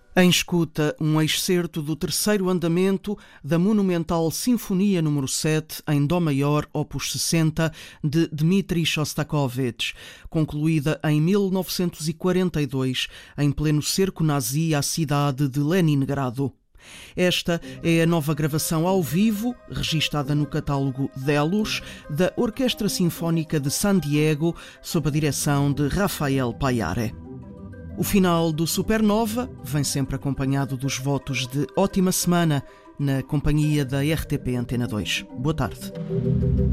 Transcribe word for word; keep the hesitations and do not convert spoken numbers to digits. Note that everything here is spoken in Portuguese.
Em escuta, um excerto do terceiro andamento da monumental Sinfonia número sete, em Dó maior, opus sessenta, de Dmitri Shostakovich, concluída em mil novecentos e quarenta e dois, em pleno cerco nazi à cidade de Leningrado. Esta é a nova gravação ao vivo, registada no catálogo Delos, da Orquestra Sinfónica de San Diego, sob a direção de Rafael Payare. O final do Supernova vem sempre acompanhado dos votos de ótima semana na companhia da R T P Antena dois. Boa tarde.